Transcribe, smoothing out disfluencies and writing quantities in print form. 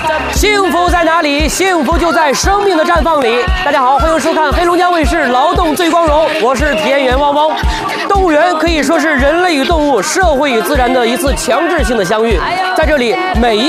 幸福在哪里？幸福就在生命的绽放里。大家好，欢迎收看黑龙江卫视《劳动最光荣》，我是体验员汪汪。动物园可以说是人类与动物、社会与自然的一次强制性的相遇，在这里，每一